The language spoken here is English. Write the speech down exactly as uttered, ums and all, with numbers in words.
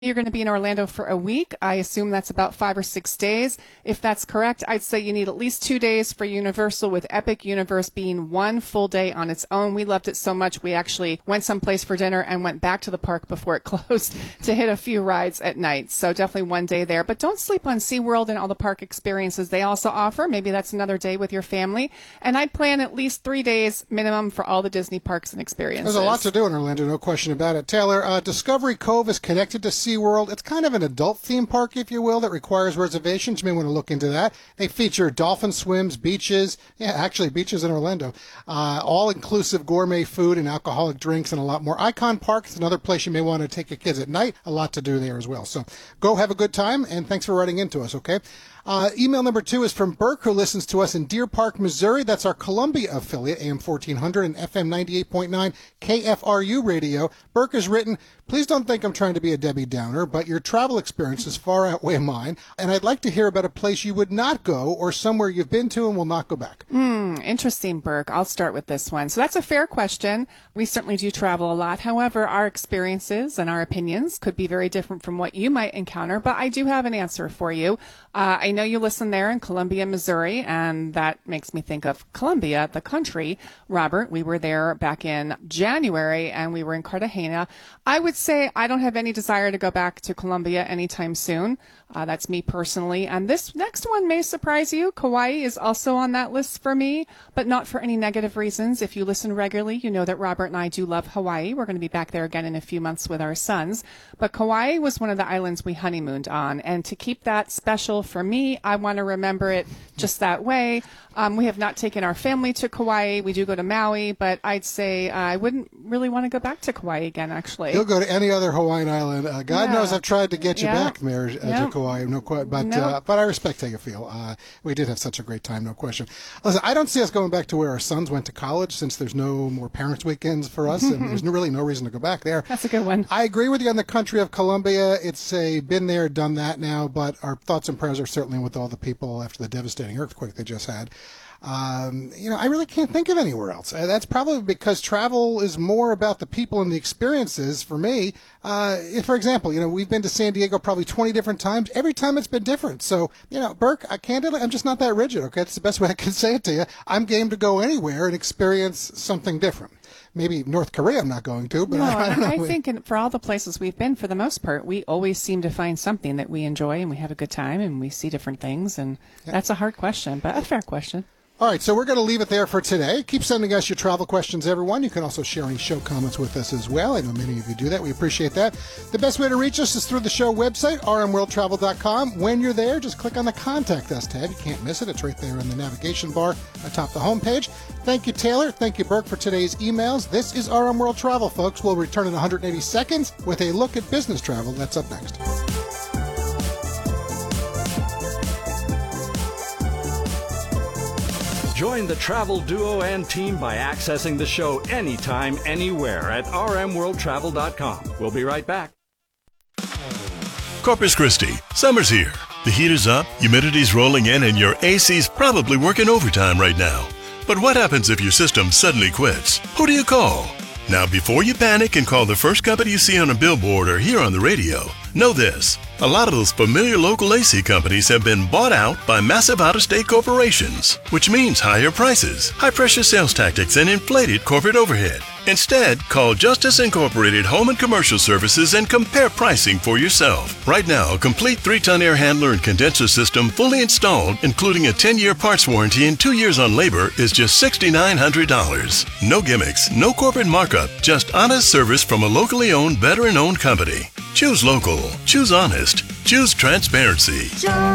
You're going to be in Orlando for a week. I assume that's about five or six days. If that's correct, I'd say you need at least two days for Universal, with Epic Universe being one full day on its own. We loved it so much, we actually went someplace for dinner and went back to the park before it closed to hit a few rides at night. So definitely one day there. But don't sleep on SeaWorld and all the park experiences they also offer. Maybe that's another day with your family. And I'd plan at least three days minimum for all the Disney parks and experiences. There's a lot to do in Orlando, no question about it. Taylor, uh, Discovery Cove is connected to SeaWorld. SeaWorld. It's kind of an adult theme park, if you will, that requires reservations. You may want to look into that. They feature dolphin swims, beaches, yeah, actually beaches in Orlando, uh, all-inclusive gourmet food and alcoholic drinks and a lot more. Icon Park is another place you may want to take your kids at night. A lot to do there as well. So go have a good time, and thanks for writing into us, okay? Uh, email number two is from Burke, who listens to us in Deer Park, Missouri. That's our Columbia affiliate, A M fourteen hundred and F M ninety-eight point nine K F R U radio. Burke has written, please don't think I'm trying to be a Debbie Downer, but your travel experiences far outweigh mine, and I'd like to hear about a place you would not go or somewhere you've been to and will not go back. Hmm, interesting, Burke. I'll start with this one. So that's a fair question. We certainly do travel a lot. However, our experiences and our opinions could be very different from what you might encounter, but I do have an answer for you. Uh, I know you listen there in Columbia, Missouri, and that makes me think of Columbia, the country. Robert, we were there back in January, and we were in Cartagena. I would say I don't have any desire to go back to Columbia anytime soon. Uh, that's me personally. And this next one may surprise you. Kauai is also on that list for me, but not for any negative reasons. If you listen regularly, you know that Robert and I do love Hawaii. We're going to be back there again in a few months with our sons. But Kauai was one of the islands we honeymooned on. And to keep that special for me, I want to remember it just that way. Um, we have not taken our family to Kauai. We do go to Maui, but I'd say uh, I wouldn't really want to go back to Kauai again, actually. You'll go to any other Hawaiian island. Uh, God Yeah. knows I've tried to get you Yeah. back there uh, Yeah. to Kauai. No, que- but No. uh, but I respect how you feel. Uh, we did have such a great time, no question. Listen, I don't see us going back to where our sons went to college, since there's no more parents' weekends for us, and there's no, really no reason to go back there. That's a good one. I agree with you on the country of Columbia. It's a been there, done that now, but our thoughts and prayers are certainly with all the people after the devastating earthquake they just had. Um, you know, I really can't think of anywhere else. Uh, that's probably because travel is more about the people and the experiences for me. Uh, if, for example, you know, we've been to San Diego probably twenty different times. Every time it's been different. So, you know, Burke, I candidly, I'm just not that rigid, okay? That's the best way I can say it to you. I'm game to go anywhere and experience something different. Maybe North Korea I'm not going to, but No, I, I don't know. I think in, for all the places we've been, for the most part, we always seem to find something that we enjoy, and we have a good time, and we see different things. And Yeah. that's a hard question, but a fair question. All right, so we're going to leave it there for today. Keep sending us your travel questions, everyone. You can also share any show comments with us as well. I know many of you do that. We appreciate that. The best way to reach us is through the show website, r m world travel dot com. When you're there, just click on the Contact Us tab. You can't miss it. It's right there in the navigation bar atop the homepage. Thank you, Taylor. Thank you, Burke, for today's emails. This is R M World Travel, folks. We'll return in one hundred eighty seconds with a look at business travel. That's up next. Join the travel duo and team by accessing the show anytime, anywhere at r m world travel dot com. We'll be right back. Corpus Christi, summer's here. The heat is up, humidity's rolling in, and your A C's probably working overtime right now. But what happens if your system suddenly quits? Who do you call? Now, before you panic and call the first company you see on a billboard or hear on the radio, know this. A lot of those familiar local A C companies have been bought out by massive out-of-state corporations, which means higher prices, high-pressure sales tactics, and inflated corporate overhead. Instead, call Justice Incorporated Home and Commercial Services and compare pricing for yourself. Right now, a complete three-ton air handler and condenser system fully installed, including a ten-year parts warranty and two years on labor, is just six thousand nine hundred dollars. No gimmicks, no corporate markup, just honest service from a locally owned, veteran-owned company. Choose local. Choose honest. Choose transparency.